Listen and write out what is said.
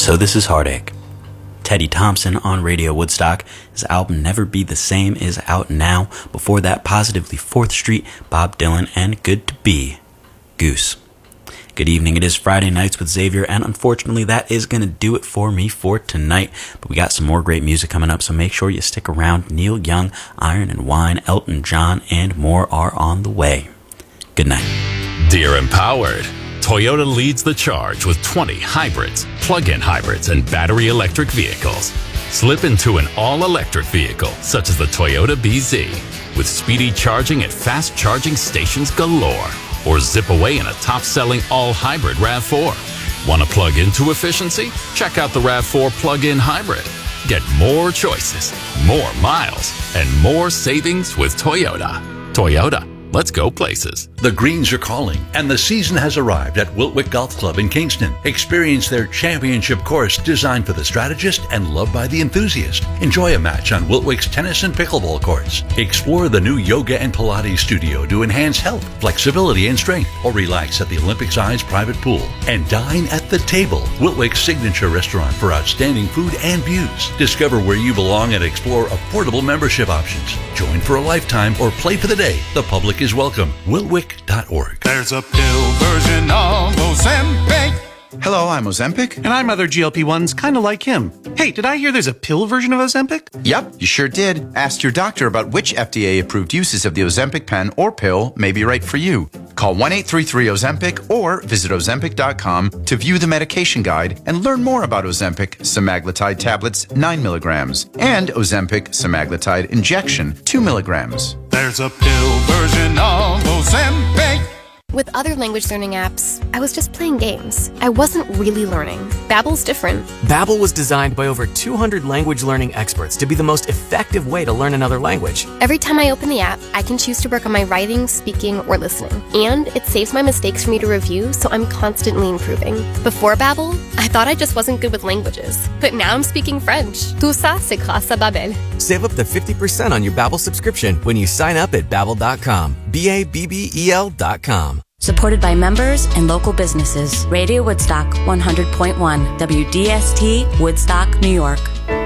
So this is Heartache. Teddy Thompson on Radio Woodstock. His album Never Be the Same is out now. Before that, Positively 4th Street, Bob Dylan, and Good to Be, Goose. Good evening. It is Friday Nights with Xavier, and unfortunately that is going to do it for me for tonight. But we got some more great music coming up, so make sure you stick around. Neil Young, Iron and Wine, Elton John, and more are on the way. Good night. Dear Empowered, Toyota leads the charge with 20 hybrids, plug-in hybrids, and battery electric vehicles. Slip into an all-electric vehicle, such as the Toyota BZ, with speedy charging at fast charging stations galore. Or zip away in a top-selling all-hybrid RAV4. Want to plug into efficiency? Check out the RAV4 plug-in hybrid. Get more choices, more miles, and more savings with Toyota. Toyota. Let's go places. The Greens are calling, and the season has arrived at Wiltwick Golf Club in Kingston. Experience their championship course designed for the strategist and loved by the enthusiast. Enjoy a match on Wiltwick's tennis and pickleball courts. Explore the new yoga and Pilates studio to enhance health, flexibility, and strength, or relax at the Olympic-sized private pool. And dine at the table, Wiltwick's signature restaurant for outstanding food and views. Discover where you belong and explore affordable membership options. Join for a lifetime or play for the day. The public is welcome. Wiltwick.org. There's a pill version of Ozempic. Hello, I'm Ozempic. And I'm other GLP-1s kind of like him. Hey, did I hear there's a pill version of Ozempic? Yep, you sure did. Ask your doctor about which FDA-approved uses of the Ozempic pen or pill may be right for you. Call 1-833-OZEMPIC or visit Ozempic.com to view the medication guide and learn more about Ozempic semaglutide tablets 9 milligrams and Ozempic semaglutide injection 2 milligrams. There's a pill version of Ozempic. With other language learning apps, I was just playing games. I wasn't really learning. Babbel's different. Babbel was designed by over 200 language learning experts to be the most effective way to learn another language. Every time I open the app, I can choose to work on my writing, speaking, or listening. And it saves my mistakes for me to review, so I'm constantly improving. Before Babbel, I thought I just wasn't good with languages. But now I'm speaking French. Tout ça, c'est grâce à Babbel. Save up to 50% on your Babbel subscription when you sign up at Babbel.com. Babbel.com. Supported by members and local businesses. Radio Woodstock 100.1 WDST, Woodstock, New York.